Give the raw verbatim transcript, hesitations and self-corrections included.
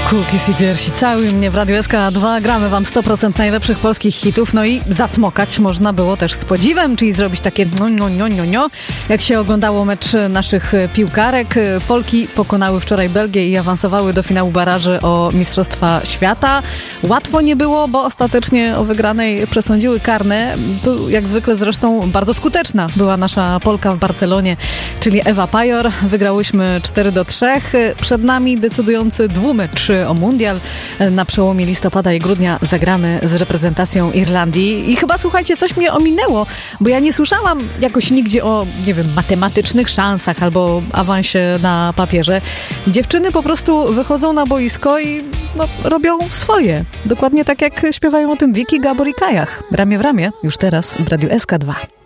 Cookies i piersi cały mnie w Radiu S K dwa. Gramy wam sto procent najlepszych polskich hitów. No i zacmokać można było też z podziwem, czyli zrobić takie no, no, no, no, no. Jak się oglądało mecz naszych piłkarek. Polki pokonały wczoraj Belgię i awansowały do finału baraży o Mistrzostwa Świata. Łatwo nie było, bo ostatecznie o wygranej przesądziły karne. Tu jak zwykle zresztą bardzo skuteczna była nasza Polka w Barcelonie, czyli Ewa Pajor. Wygrałyśmy cztery do trzech. Przed nami decydujący dwumecz o mundial. Na przełomie listopada i grudnia zagramy z reprezentacją Irlandii. I chyba, słuchajcie, coś mnie ominęło, bo ja nie słyszałam jakoś nigdzie o, nie wiem, matematycznych szansach albo awansie na papierze. Dziewczyny po prostu wychodzą na boisko i no, robią swoje. Dokładnie tak jak śpiewają o tym Wiki, Gabor i Kajach. Ramię w ramię, już teraz w Radiu S K dwa.